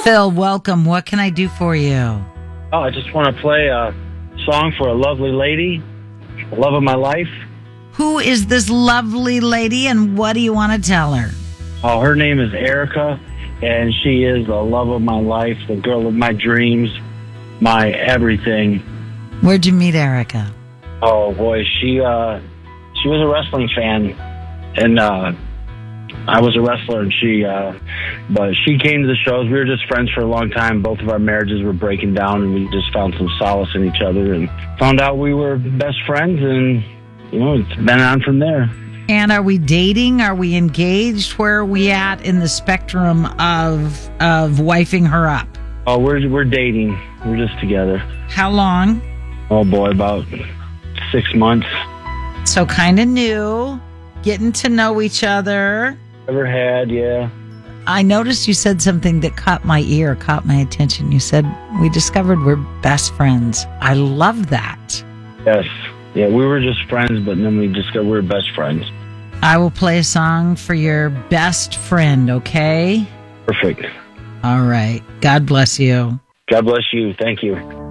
Phil, welcome. What can I do for you? Oh, I just want to play a song for a lovely lady, the love of my life. Who is this lovely lady and what do you want to tell her? Oh, her name is Erica, and she is the love of my life, the girl of my dreams, my everything. Where'd you meet Erica? Oh, boy, she was a wrestling fan, and I was a wrestler, and but she came to the shows. We were just friends for a long time. Both of our marriages were breaking down, and we just found some solace in each other and found out we were best friends, and, it's been on from there. And are we dating? Are we engaged? Where are we at in the spectrum of wifing her up? Oh, we're dating. We're just together. How long? Oh, boy, about 6 months. So kind of new, getting to know each other. Ever had, yeah. I noticed you said something that caught my attention. You said, we discovered we're best friends. I love that. Yes. Yeah, we were just friends, but then we discovered we were best friends. I will play a song for your best friend, okay? Perfect. All right. God bless you. God bless you. Thank you.